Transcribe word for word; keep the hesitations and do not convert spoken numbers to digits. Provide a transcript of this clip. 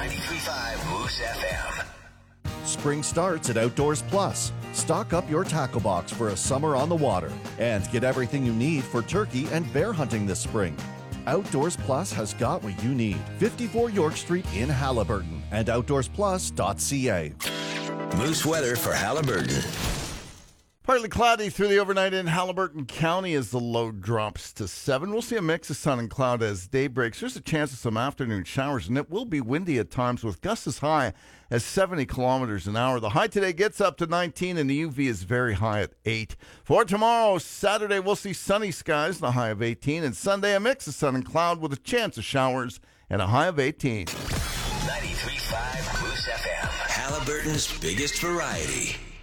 ninety-three point five Moose F M. Spring starts at Outdoors Plus. Stock up your tackle box for a summer on the water and get everything you need for turkey and bear hunting this spring. Outdoors Plus has got what you need. fifty-four York Street in Haliburton and outdoors plus dot c a. Moose weather for Haliburton. Partly cloudy through the overnight in Haliburton County as the low drops to seven. We'll see a mix of sun and cloud as day breaks. There's a chance of some afternoon showers, and it will be windy at times with gusts as high as seventy kilometers an hour. The high today gets up to nineteen, and the U V is very high at eight. For tomorrow, Saturday, we'll see sunny skies, the high of eighteen, and Sunday, a mix of sun and cloud with a chance of showers and a high of eighteen. ninety-three point five Moose F M. Haliburton's biggest variety.